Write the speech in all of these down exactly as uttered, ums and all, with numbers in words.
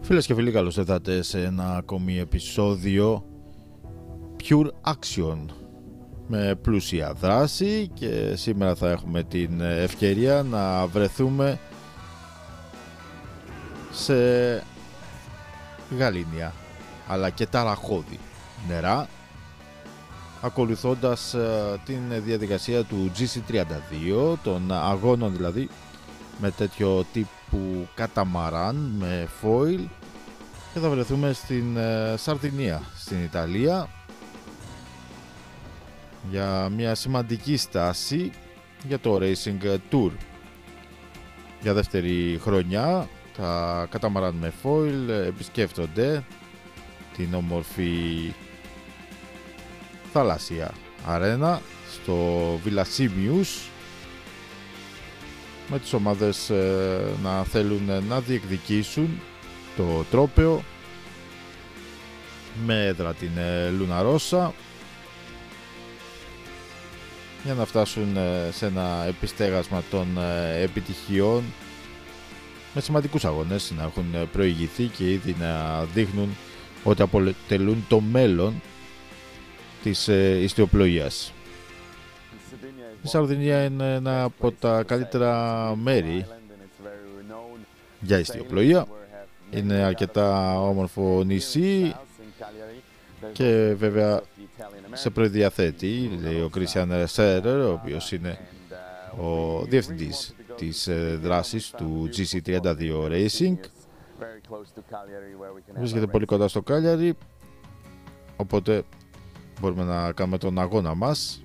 Φίλες και φίλοι, καλώς ήρθατε σε ένα ακόμη επεισόδιο Pure Action με πλούσια δράση, και σήμερα θα έχουμε την ευκαιρία να βρεθούμε σε γαλήνια αλλά και ταραχώδη νερά, ακολουθώντας την διαδικασία του τζι σι τριάντα δύο, των αγώνων δηλαδή με τέτοιο τύπου καταμαράν με foil, και θα βρεθούμε στην Σαρδινία, στην Ιταλία, για μια σημαντική στάση για το Racing Tour. Για δεύτερη χρονιά τα καταμαράν με foil επισκέφτονται την όμορφη θαλάσσια αρένα στο Villasimius, με τις ομάδες ε, να θέλουν να διεκδικήσουν το τρόπαιο με έδρα την ε, Λουναρόσα, για να φτάσουν ε, σε ένα επιστέγασμα των ε, επιτυχιών, με σημαντικούς αγώνες να έχουν προηγηθεί και ήδη να δείχνουν ότι αποτελούν το μέλλον της ε, ιστιοπλοείας. Η Σαρδινία είναι ένα από τα καλύτερα μέρη για ιστιοπλοεία. Είναι αρκετά όμορφο νησί και βέβαια σε προδιαθέτει, λέει ο Κρίστιαν Σέρερ, ο οποίος είναι ο διευθυντής της δράσης του τζι σι τριάντα δύο Racing. Βρίσκεται πολύ κοντά στο Κάλιαρι, οπότε μπορούμε να κάνουμε τον αγώνα μας.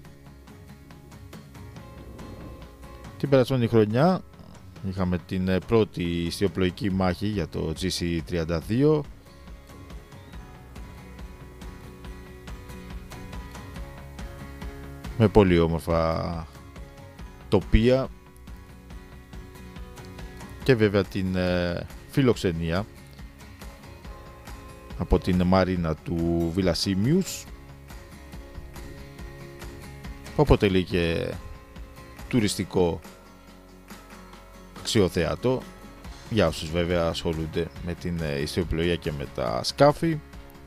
Την περασμένη χρονιά είχαμε την πρώτη ιστιοπλοϊκή μάχη για το τζι σι τριάντα δύο, με πολύ όμορφα τοπία και βέβαια την φιλοξενία από την μαρίνα του Villasimius, που αποτελεί και τουριστικό αξιοθέατο για όσους βέβαια ασχολούνται με την ιστιοπλοεία και με τα σκάφη.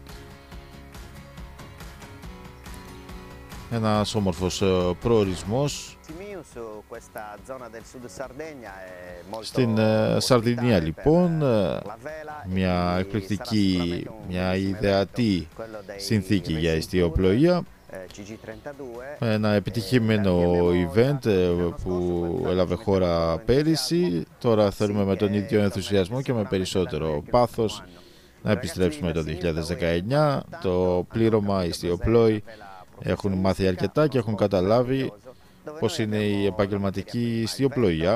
Ένας όμορφος προορισμός στην Σαρδινία, λοιπόν, μια εκπληκτική, μια ιδεατή συνθήκη για ιστιοπλοεία, ένα επιτυχημένο event που έλαβε χώρα πέρυσι. Τώρα θέλουμε με τον ίδιο ενθουσιασμό και με περισσότερο πάθος να επιστρέψουμε το δύο χιλιάδες δεκαεννιά. Το πλήρωμα, οι ιστιοπλόοι έχουν μάθει αρκετά και έχουν καταλάβει πως είναι η επαγγελματική ιστιοπλοεία